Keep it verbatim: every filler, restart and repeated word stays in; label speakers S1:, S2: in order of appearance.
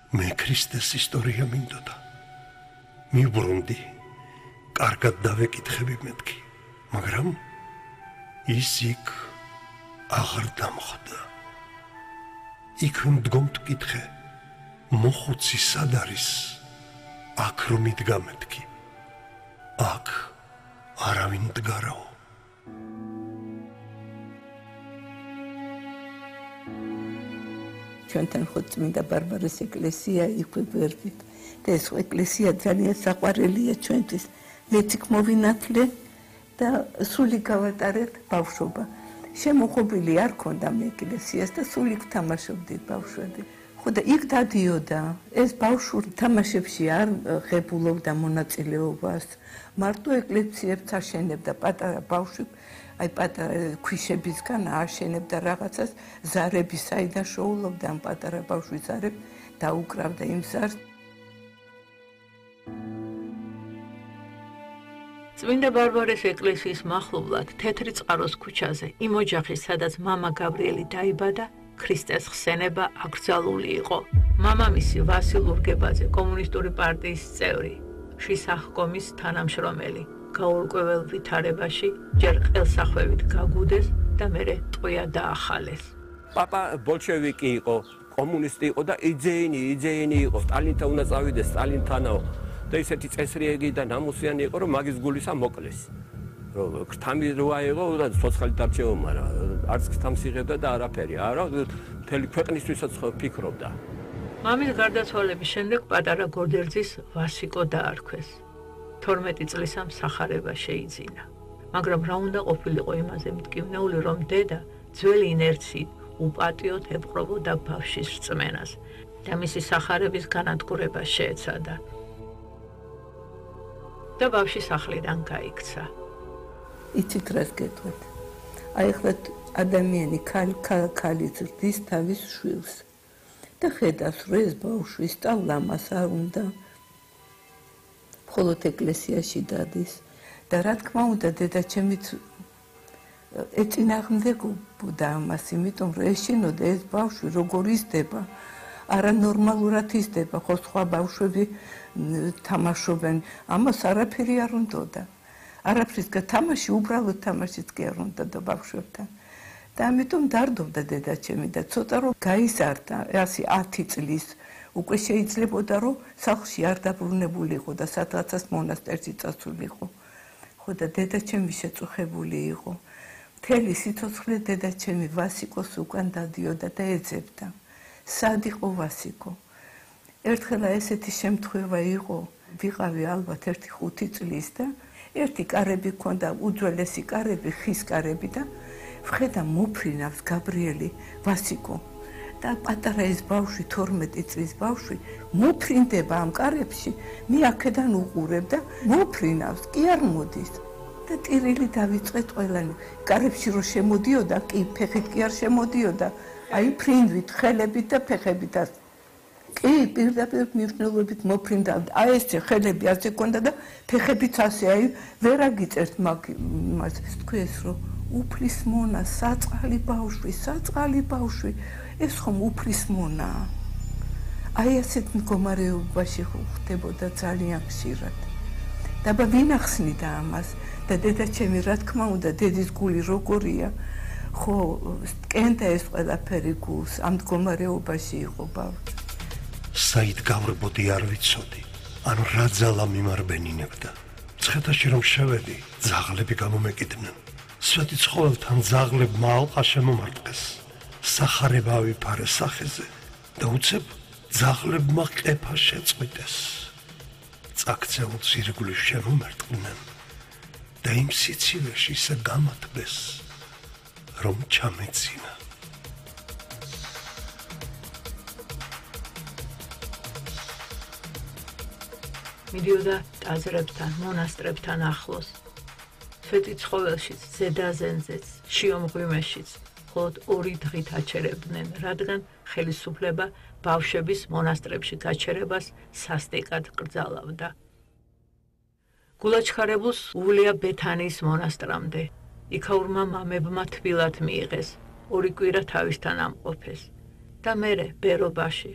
S1: მე ქრისტეს ისტორია მინდოდა. მივბრუნდი, კარგად დავეკითხები მეთქი, მაგრამ ის იქ აღარ დამხვდა. იქ მდგომ მკითხე, მოხუცი სად არის? აქ რომ იდგა მეთქი, აქ არავინ მდგარაო.
S2: ჩვენთან ხო წმინდა ბარბარეს ეკლესია იქვე გვერდით და ეს ეკლესია ძალიან საყვარელია ჩვენთვის. მეც იქ მოვინათლე და სული გავატარეთ ბავშვობა. შემოხობილი არ ქონდა მე ეკლესიას და სული ვთამაშობდით ბავშვები. ხო და იქ დადიოდა ეს ბავშვური თამაშებში არ ღებულობდა მონაწილეობას. მარტო ეკლესიებს აშენებდა პატარა ბავშვი, აი პატარა ქვიშებისგან აშენებდა რაღაცას, ზარები საიდან შოულობდა ამ პატარა ბავშვის ზარებს და უკრავდა იმ ზარს.
S3: წმინდა ბარბარეს ეკლესიის მახლობლად თეთრი წყაროს ქუჩაზე, იმ ოჯახის, სადაც მამა გაბრიელი დაიბადა, ქრისტეს ხსენება აკრძალული იყო. მამამისი ვასილ ურგებაძე, კომუნისტური პარტიის წევრი, შისახკომის თანამშრომელი, გაურკვეველ ვითარებაში ჯერ ყელსახვევით გაგუდეს და მერე ტყვია დაახალეს.
S4: პაპა ბოლშევიკი იყო, კომუნისტი იყო და იძეინი, იძეინი იყო, სტალინთან უნდა წავიდეს, სტალინთანაო. და ისეთი წესრიგი და ნამუსიანი იყო, რომ მაგის გულისა მოკლეს. რომ ქრთამი როა იყო და სოციალური დარჩევა, მაგრამ არც ქრთამს იღებდა და არაფერი. არა, მთელი ქვეყნისთვისაც ფიქრობდა.
S3: მამის გარდაცვალების შემდეგ პატარა გორდერძის ვასიკო დაარქვეს. თორმეტი წლის ამსახარება შეიძინა. მაგრამ რა უნდა ყოფილიყო იმაზე მტკივნეული, რომ დედა ძველი ინერციით უპატიოდ ებყრობოდა ბავშვის რწმენას და მისი სახარების განადგურება შეეცადა. და ბავშვი სახლიდან გაიქცა.
S2: იცით რას გეტყვით? აი ხლა ადამიანი ქალი ზრდის თავის შვილს და ხედავს, რომ ეს ბავშვი სწავლამას არ უნდა. მხოლოდ ეკლესიაში დადის და რა თქმა უნდა დედაჩემიც ეწინააღმდეგებოდა ამას, იმიტომ რომ ეშინოდა ეს ბავშვი როგორ იზრდება, არანორმალურად იზრდება, ხო სხვა ბავშვები თამაშობენ, ამას არაფერი არ უნდოდა. არაფრის გათამაში, უბრალოდ თამაშიც კი არ უნდოდა ბავშვებთან. და ამიტომ დარდობდა დედაჩემი და ცოტა რომ გაიზარდა, ასე ათი წლის, უკვე შეიძლებოდა რომ სახლში არ დაბრუნებულიყო და სადღაცას მონასტერში წასულიყო. ხო და დედაჩემი შეწუხებული იყო. მთელი სიცოცხლე დედაჩემი ვასიკოს უკან დადიოდა და ეძებდა. სად იყო ვასიკო? ერთხელ ესეთი შემთხვევა იყო, ვიყავი ალბათ ერთი ხუთი წლის და ერთი კარები ქონდა, უძველესი კარები, ხის კარები და ვხედა მოფრინავს გაბრიელი ვასიკო. და პატარა ეს ბავშვი, თორმეტი წლის ბავშვი, მოფრინდება ამ კარებში, მე აქედან უყურებ და მოფრინავს, კი არ მოდის. და ტირილი დავიწყეთ ყველანი. კარებში რო შემოდიოდა, კი ფეხით კი არ შემოდიოდა, აი ფრინვით, ხელებით და ფეხებით. კი, პირდაპირ მნიშვნელობით მოფრინდა. აი ეს ხელები ასე ქონდა და ფეხებიც ასე, აი ვერ აგიწერთ მაგ თქვეს რომ უფლის მონა, საწყალი ბავშვი, საწყალი ბავშვი, ეს ხომ უფლის მონაა. აი ასეთ მდგომარეობაში ხდებოდა ძალიან ხშირად. დაბა ვინ ახსნიდა ამას? და დედაჩემი რა თქმა უნდა, დედის გული როგორია, ხო, კენდა ეს ყველაფერი გულს, ამ მდგომარეობაში იყო ბავშვი.
S1: საით გავრბოდი არ ვიცოდი, ან რა ძალა მიმარბენინებდა. ცხეთაში რომ შევედი, ძაღლები გამომეკიდნენ. სვეტი ცხოველთან ძაღლებმა ალყა შემომარტყეს. სახარება ავიფარე სახეზე და უცებ ძაღლებმა ყეფა შეწყვიტეს. წაქცეულ ძირგვლს შემომარტყნენ და იმ სიცივეში ისე გამათბეს, რომ ჩამეცინა.
S3: მიდიოდა ტაძრებთან, მონასტრებთან ახლოს. სვეტი ცხოველშიც, ზედაზენზეც, შიომღვიმეშიც, მხოლოდ ორი დღით აჩერებდნენ, რადგან ხელისუფლება ბავშვების მონასტრებში გაჩერებას სასტიკად კრძალავდა. გულაჩქარებულს უვლია ბეთანიის მონასტრამდე. იქაურმა მამებმა თბილად მიიღეს, ორი კვირა თავისთან ამყოფეს. და მერე ბერობაში,